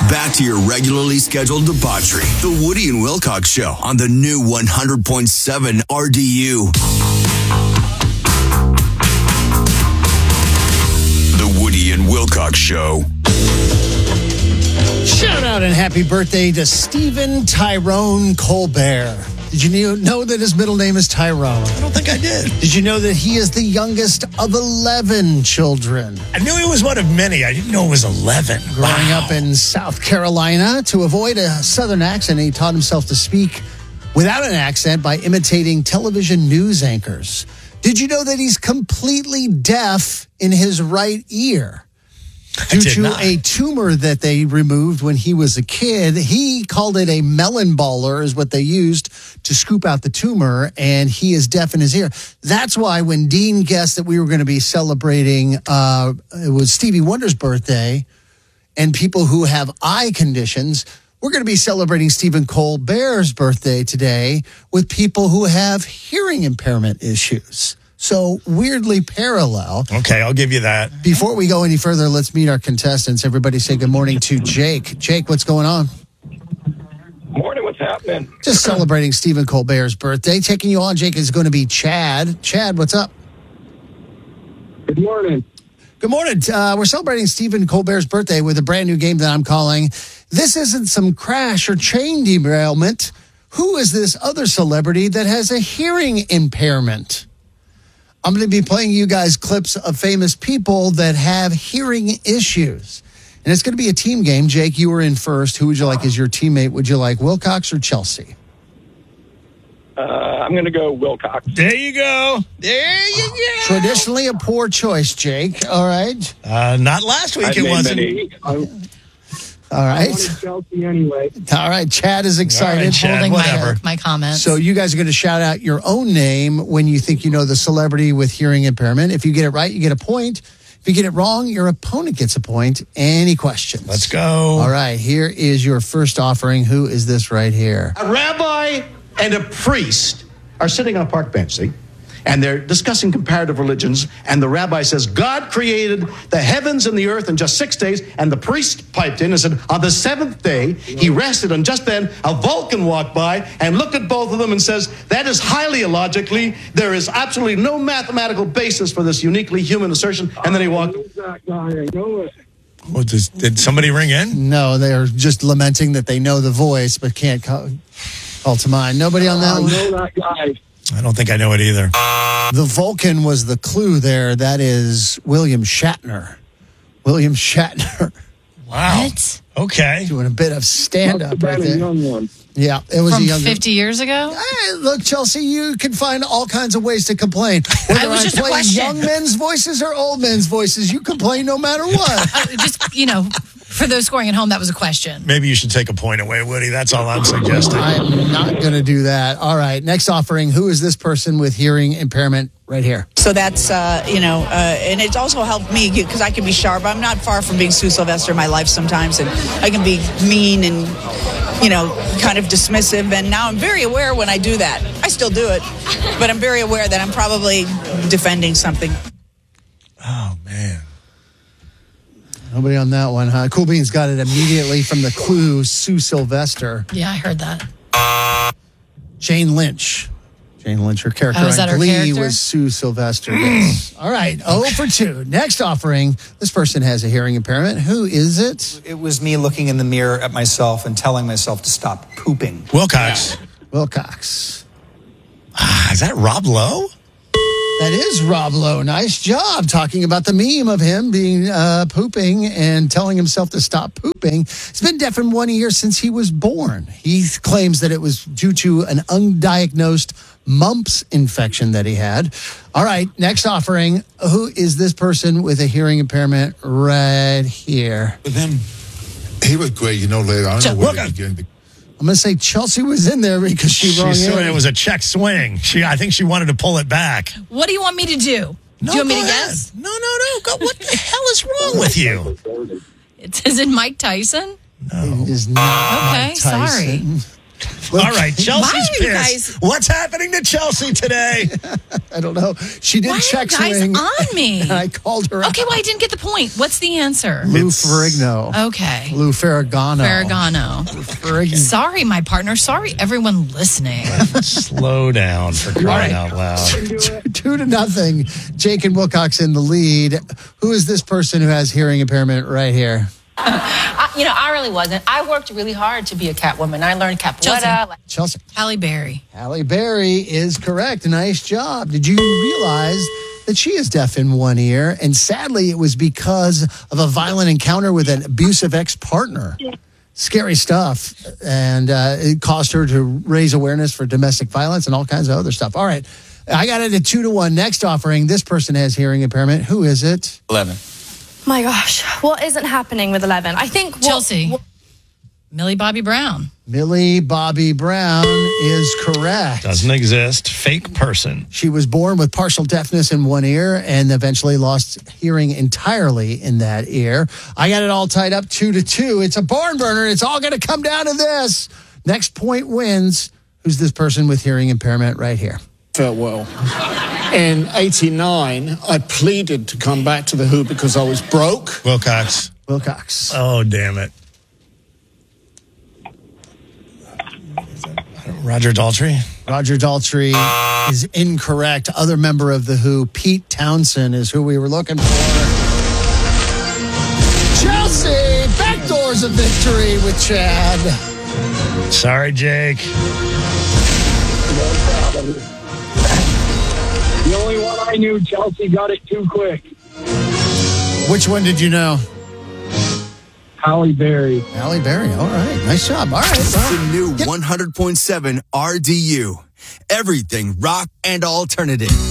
back to your regularly scheduled debauchery. The Woody and Wilcox Show on the new 100.7 RDU. The Woody and Wilcox Show. Shout out and happy birthday to Stephen Tyrone Colbert. Did you know that his middle name is Tyrone? I don't think I did. Did you know that he is the youngest of 11 children? I knew he was one of many. I didn't know it was 11. Growing up in South Carolina, to avoid a southern accent, he taught himself to speak without an accent by imitating television news anchors. Did you know that he's completely deaf in his right ear? Due to a tumor that they removed when he was a kid. He called it a melon baller is what they used to scoop out the tumor, and he is deaf in his ear. That's why when Dean guessed that we were going to be celebrating, it was Stevie Wonder's birthday, and people who have eye conditions, we're going to be celebrating Stephen Colbert's birthday today with people who have hearing impairment issues. So weirdly parallel. Okay, I'll give you that. Before we go any further, let's meet our contestants. Everybody say good morning to Jake. Jake, what's going on? Morning, what's happening? Just celebrating Stephen Colbert's birthday. Taking you on, Jake, is going to be Chad. Chad, what's up? Good morning. Good morning. We're celebrating Stephen Colbert's birthday with a brand new game that I'm calling This Isn't Some Crash or Chain Derailment. Who is this other celebrity that has a hearing impairment? I'm going to be playing you guys clips of famous people that have hearing issues. And it's going to be a team game. Jake, you were in first. Who would you like as your teammate? Would you like Wilcox or Chelsea? I'm going to go Wilcox. There you go. There you go. Traditionally a poor choice, Jake. All right. Not last week, it wasn't. All right. I wanted Chelsea anyway. All right. Chad is excited. All right, Chad, Holding whatever. my comments. So you guys are going to shout out your own name when you think you know the celebrity with hearing impairment. If you get it right, you get a point. If you get it wrong, your opponent gets a point. Any questions? Let's go. All right. Here is your first offering. Who is this right here? A rabbi and a priest are sitting on a park bench, see? And they're discussing comparative religions. And the rabbi says, God created the heavens and the earth in just 6 days. And the priest piped in and said, on the seventh day, he rested. And just then, a Vulcan walked by and looked at both of them and says, that is highly illogically. There is absolutely no mathematical basis for this uniquely human assertion. And then he walked. That guy, I know it. Well, did somebody ring in? No, they're just lamenting that they know the voice but can't call to mind. Nobody on that I one? know that guy. I don't think I know it either. The Vulcan was the clue there. That is William Shatner. William Shatner Wow. What? Okay. doing a bit of stand-up Must have right been a there. young one. Yeah, it was From a young 50 years ago? Hey, look, Chelsea, you can find all kinds of ways to complain. Whether It was just a play question. young men's voices or old men's voices, you complain no matter what. Just, for those scoring at home, that was a question. Maybe you should take a point away, Woody. That's all I'm suggesting. I'm not going to do that. All right, next offering. Who is this person with hearing impairment right here? So that's, and it's also helped me because I can be sharp. I'm not far from being Sue Sylvester in my life sometimes, and I can be mean and, kind of dismissive. And now I'm very aware when I do that. I still do it, but I'm very aware that I'm probably defending something. Oh, man. Nobody on that one, huh? Cool Beans got it immediately from the clue, Sue Sylvester. Yeah, I heard that. Jane Lynch. Jane Lynch, her character is that on her Glee character? was Sue Sylvester. Yes. All right, 0 for 2. Next offering. This person has a hearing impairment. Who is it? It was me looking in the mirror at myself and telling myself to stop pooping. Wilcox. Wilcox. Is that Rob Lowe? That is Rob Lowe. Nice job talking about the meme of him being pooping and telling himself to stop pooping. He's been deaf in 1 ear since he was born. He claims that it was due to an undiagnosed mumps infection that he had. All right, next offering. Who is this person with a hearing impairment right here? With him, he was great. Later on, I'm going to say Chelsea was in there because she wrong in. It was a check swing. I think she wanted to pull it back. What do you want me to do? No, do you want me go to ahead. guess? No. What the hell is wrong with you? Is it Mike Tyson? No. It is not Okay, Mike Tyson. All right, Chelsea's Why are you pissed. guys- What's happening to Chelsea today? I don't know. She did Why are check you guys swing. on me? And I called her Okay, out. well, I didn't get the point. What's the answer? Lou Ferrigno. Okay. Lou Ferragamo. Ferragamo. Sorry, my partner. Sorry, everyone listening. Slow down, for crying out loud. 2-0. Jake and Wilcox in the lead. Who is this person who has hearing impairment right here? I really wasn't. I worked really hard to be a Catwoman. I learned capoeira. Chelsea. Halle Berry. Halle Berry is correct. Nice job. Did you realize that she is deaf in one ear? And sadly, it was because of a violent encounter with an abusive ex-partner. Scary stuff. And it caused her to raise awareness for domestic violence and all kinds of other stuff. All right. I got it at 2-1. Next offering, this person has hearing impairment. Who is it? 11. My gosh, what isn't happening with 11? I think Chelsea. Millie Bobby Brown. Millie Bobby Brown is correct. Doesn't exist. Fake person. She was born with partial deafness in one ear and eventually lost hearing entirely in that ear. I got it all tied up 2-2. It's a barn burner. It's all going to come down to this. Next point wins. Who's this person with hearing impairment right here? Felt well. In '89, I pleaded to come back to the Who because I was broke. Wilcox. Oh, damn it. Roger Daltrey? Roger Daltrey is incorrect. Other member of the Who, Pete Townsend, is who we were looking for. Chelsea backdoors a victory with Chad. Sorry, Jake. No problem. The only one I knew, Chelsea got it too quick. Which one did you know? Halle Berry. Halle Berry. All right. Nice job. All right. The new 100.7 RDU. Everything rock and alternative.